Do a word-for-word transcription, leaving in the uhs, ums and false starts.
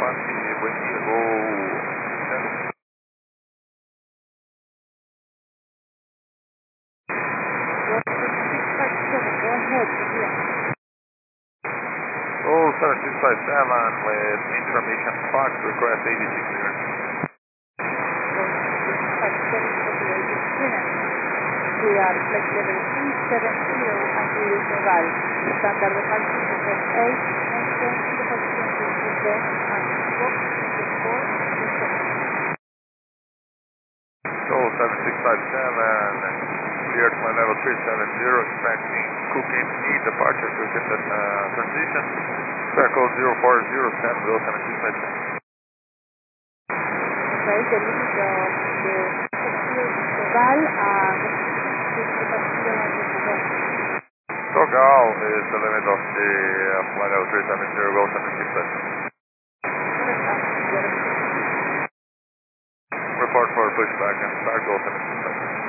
Pasti, buen dia, gol. Oh, seven six five seven with information Fox, request eighty-six here. We are flight level three seven zero and we use Noval. Standard departure is eight, maintain the position to descend and box twenty-four descend. So seven six five seven, cleared my level three seven zero, expecting cooking need departure to get that uh, transition. Circle zero four zero seven, zero seven six five seven. Okay, the limit of the secure is Noval and Togal is the limit of the uh, flight level three seven zero, go seven six five seven. Report for pushback and start, go seven six five seven.